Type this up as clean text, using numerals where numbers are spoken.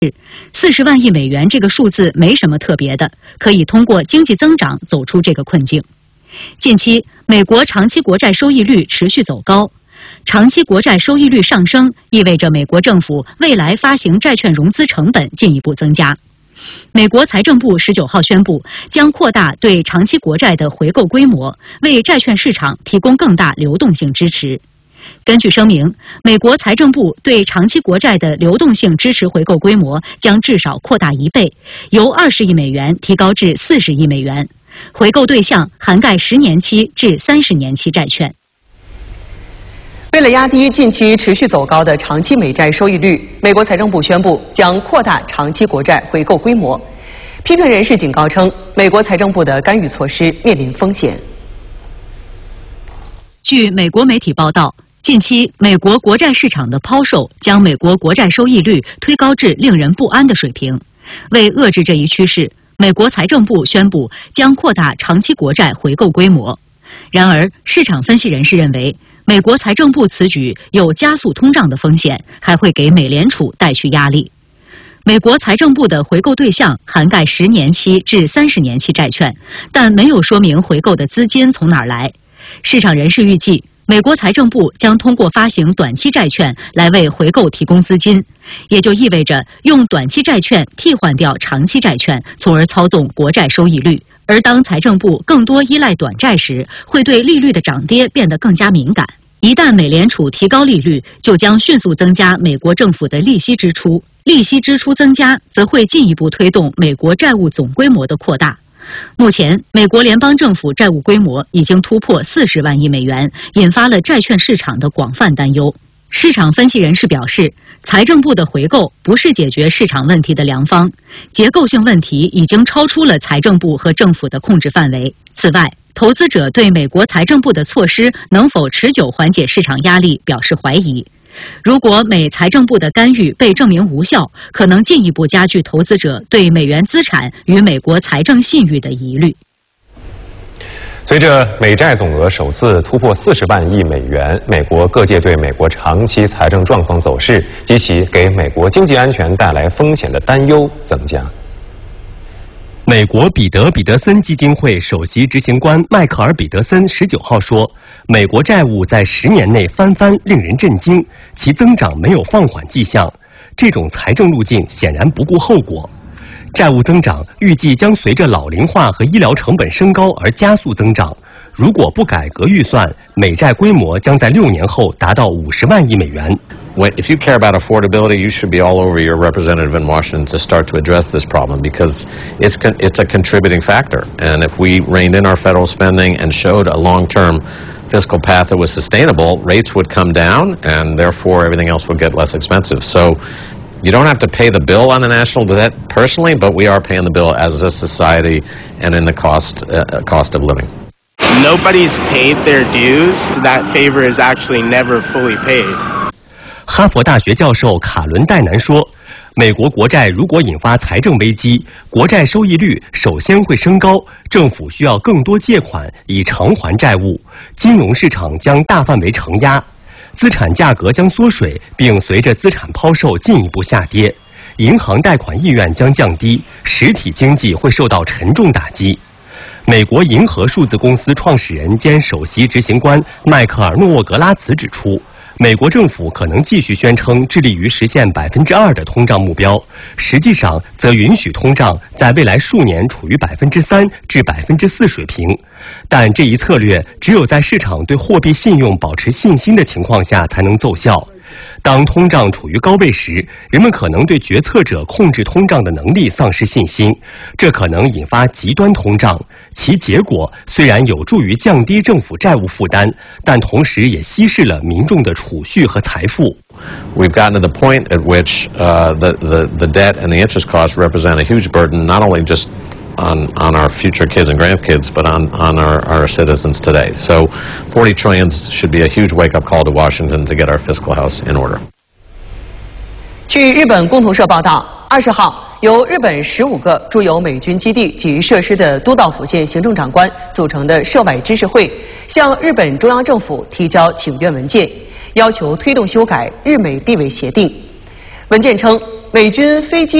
40万亿美元这个数字没什么特别的，可以通过经济增长走出这个困境。近期，美国长期国债收益率持续走高，长期国债收益率上升，意味着美国政府未来发行债券融资成本进一步增加。美国财政部19号宣布，将扩大对长期国债的回购规模，为债券市场提供更大流动性支持。根据声明，美国财政部对长期国债的流动性支持回购规模将至少扩大1倍，由20亿美元提高至40亿美元。回购对象涵盖10年期至30年期债券。 为了压低近期持续走高的长期美债收益率，美国财政部宣布将扩大长期国债回购规模。批评人士警告称，美国财政部的干预措施面临风险。 据美国媒体报道，近期美国国债市场的抛售将美国国债收益率推高至令人不安的水平。为遏制这一趋势，美国财政部宣布将扩大长期国债回购规模。然而，市场分析人士认为，美国财政部此举有加速通胀的风险，还会给美联储带去压力。美国财政部的回购对象涵盖10年期至30年期债券，但没有说明回购的资金从哪儿来。市场人士预计，美国财政部将通过发行短期债券来为回购提供资金，也就意味着用短期债券替换掉长期债券，从而操纵国债收益率。而当财政部更多依赖短债时，会对利率的涨跌变得更加敏感。一旦美联储提高利率，就将迅速增加美国政府的利息支出，利息支出增加则会进一步推动美国债务总规模的扩大。目前，美国联邦政府债务规模已经突破40万亿美元，引发了债券市场的广泛担忧。市场分析人士表示，财政部的回购不是解决市场问题的良方，结构性问题已经超出了财政部和政府的控制范围。此外，投资者对美国财政部的措施能否持久缓解市场压力表示怀疑。如果美财政部的干预被证明无效，可能进一步加剧投资者对美元资产与美国财政信誉的疑虑。 随着美债总额首次突破40万亿美元，美国各界对美国长期财政状况走势及其给美国经济安全带来风险的担忧增加。 美国彼得彼得森基金会首席执行官迈克尔彼得森19号说，美国债务在10年内翻番令人震惊，其增长没有放缓迹象。这种财政路径显然不顾后果。债务增长预计将随着老龄化和医疗成本升高而加速增长。如果不改革预算，美债规模将在6年后达到50万亿美元。 If you care about affordability, you should be all over your representative in Washington to start to address this problem because it's a contributing factor. And if we reined in our federal spending and showed a long-term fiscal path that was sustainable, rates would come down and therefore everything else would get less expensive. So you don't have to pay the bill on the national debt personally, but we are paying the bill as a society and in the cost of living. Nobody's paid their dues. That favor is actually never fully paid. 哈佛大学教授卡伦戴南说，美国国债如果引发财政危机，国债收益率首先会升高，政府需要更多借款以偿还债务，金融市场将大范围承压，资产价格将缩水，并随着资产抛售进一步下跌，银行贷款意愿将降低，实体经济会受到沉重打击。美国银河数字公司创始人兼首席执行官迈克尔·诺沃格拉茨指出，美国政府可能继续宣称致力于实现2%的通胀目标，实际上则允许通胀在未来数年处于3%至4%水平。但这一策略只有在市场对货币信用保持信心的情况下才能奏效。当通胀处于高位时，人们可能对决策者控制通胀的能力丧失信心，这可能引发极端通胀。其结果虽然有助于降低政府债务负担，但同时也稀释了民众的储蓄和财富。 We've gotten to the point at which the debt and the interest costs represent a huge burden, not only just on our future kids and grandkids, but on our citizens today. So 40 trillion should be a huge wake-up call to Washington to get our fiscal house in order. 据日本共同社报道，20号，由日本15个驻有美军基地及设施的都道府县行政长官组成的涉外知识会，向日本中央政府提交请愿文件，要求推动修改日美地位协定。文件称， 美军飞机